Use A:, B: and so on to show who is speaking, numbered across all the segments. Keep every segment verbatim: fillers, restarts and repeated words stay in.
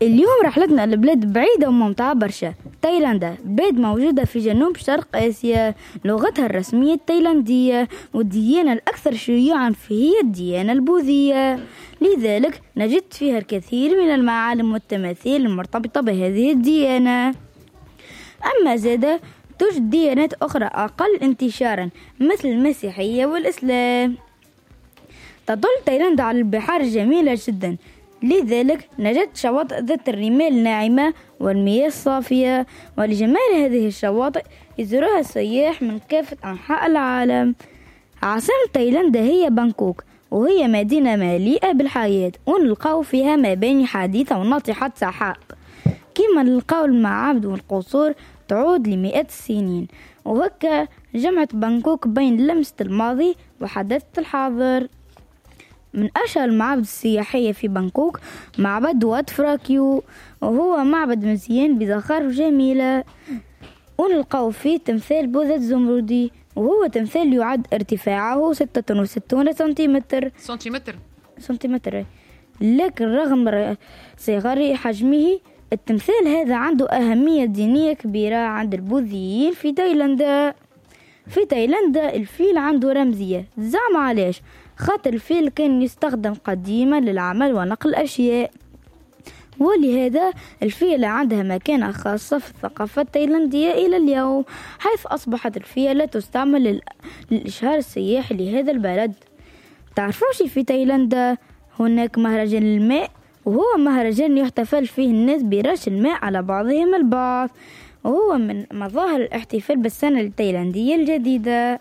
A: اليوم رحلتنا لبلاد بعيدة وممتعة برشا. تايلاندا بلاد موجودة في جنوب شرق آسيا، لغتها الرسمية التايلاندية، والديانة الأكثر شيوعا فيه هي الديانة البوذية، لذلك نجد فيها الكثير من المعالم والتماثيل المرتبطة بهذه الديانة. أما زادة توجد ديانات أخرى أقل انتشارا مثل المسيحية والإسلام. تطل تايلاندا على البحار الجميلة جدا، لذلك نجد شواطئ ذات الرمال الناعمة والمياه الصافية، ولجمال هذه الشواطئ يزورها السياح من كافة أنحاء العالم. عاصمة تايلاندا هي بانكوك، وهي مدينة مليئة بالحياة، ونلقاو فيها مباني حديثة وناطحة سحاب، كما نلقاو المعابد والقصور تعود لمئات السنين. وهكا جمعت بانكوك بين لمسة الماضي وحداثة الحاضر. من أشهر المعابد السياحية في بانكوك معبد وات فراكيو، وهو معبد مزيان بزخارف جميلة، ونلقاو فيه تمثال بوذا الزمردي، وهو تمثال يعد ارتفاعه ستة وستين سنتيمتر
B: سنتيمتر
A: سنتيمتر لكن رغم صغر حجمه التمثال هذا عنده أهمية دينية كبيرة عند البوذيين في تايلاندا. في تايلاندا الفيل عنده رمزية، زعم علاش؟ خاطر الفيل كان يستخدم قديما للعمل ونقل الأشياء، ولهذا الفيلة عندها مكانة خاصة في الثقافة التايلاندية إلى اليوم، حيث أصبحت الفيلة تستعمل للإشهار السياحي لهذا البلد. تعرفوش في تايلاندا هناك مهرجان الماء، وهو مهرجان يحتفل فيه الناس برش الماء على بعضهم البعض، وهو من مظاهر الاحتفال بالسنة التايلاندية الجديدة.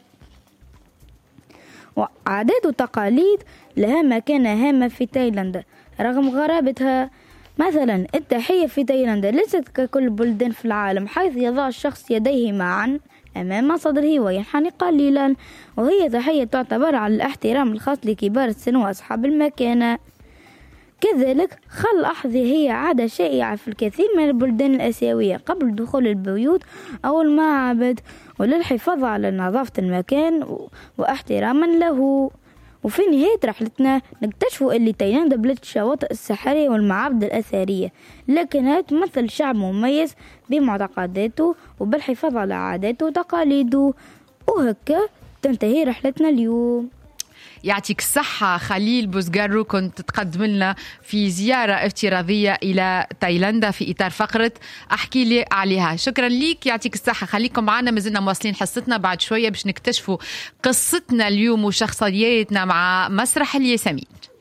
A: وعادات وتقاليد لها مكانة هامة في تايلاندا رغم غرابتها. مثلا التحية في تايلاندا ليست ككل بلدان في العالم، حيث يضع الشخص يديه معا أمام صدره وينحني قليلا، وهي تحية تعتبر على الاحترام الخاص لكبار السن وأصحاب المكانة. كذلك خل الأحظية هي عادة شائعة في الكثير من البلدان الآسيوية قبل دخول البيوت أو المعابد، وللحفاظ على نظافة المكان واحتراما له. وفي نهاية رحلتنا نكتشفوا أن تايلاندا بلاد الشواطئ السحرية والمعابد الأثرية، لكنها تمثل شعب مميز بمعتقداته وبالحفاظ على عاداته وتقاليده. وهكا تنتهي رحلتنا اليوم.
B: يعطيك الصحة خليل بوزغارو، كنت تقدم لنا في زيارة افتراضية إلى تايلاندا في إطار فقرة أحكي لي عليها. شكرا ليك، يعطيك الصحة. خليكم معنا، مازلنا مواصلين حصتنا بعد شوية باش نكتشفوا قصتنا اليوم وشخصياتنا مع مسرح الياسمين.